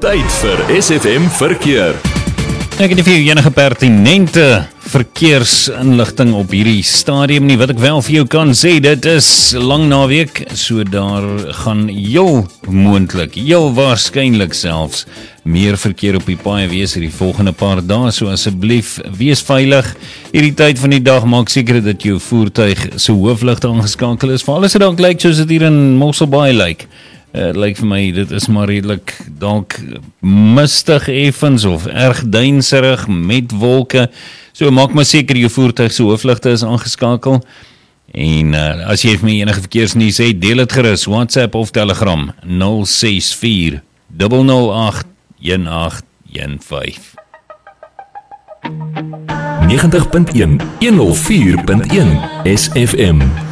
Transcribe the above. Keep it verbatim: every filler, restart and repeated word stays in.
Tyd vir S F M Verkeer. Ek het nie vir jou enige pertinente verkeersinligting op hierdie stadium nie. Wat ek wel vir jou kan sê, dit is lang naweek, so daar gaan heel moontlik, heel waarskynlik selfs, meer verkeer op die paaie wees hierdie volgende paar dae, so asseblief wees veilig. Hierdie tyd van die dag maak seker dat jou voertuig se hoofligte aangeskakel is, veral as dit dalk lyk soos dit hier in Mossel Bay lyk. Uh, lyk vir my, dit is maar redelik dalk mistig effens of erg duinserig met wolke. So maak maar seker jou voertuig se hoofligte is aangeskakel. En uh, as jy vir my enige verkeersnuus het, deel dit gerus WhatsApp of Telegram nul ses vier nul nul agt een agt een vyf. negentig punt een, honderd vier punt een S F M.